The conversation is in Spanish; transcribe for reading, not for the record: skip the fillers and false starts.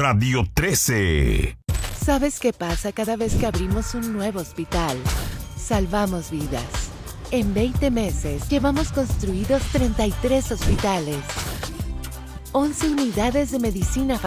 Radio 13. ¿Sabes qué pasa cada vez que abrimos un nuevo hospital? Salvamos vidas. En 20 meses llevamos construidos 33 hospitales, 11 unidades de medicina